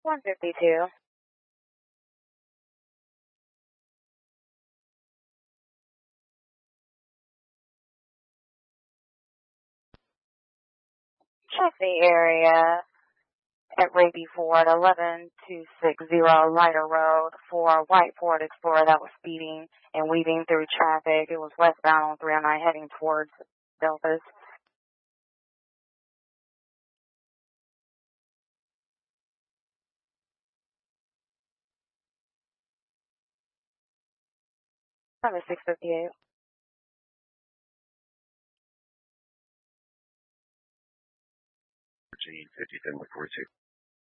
152. Check the area at Raby Ford, 11260 Lighter Road for white Ford Explorer that was speeding and weaving through traffic. It was westbound on 309 heading towards Delphus. Number 658. G 50 10 42.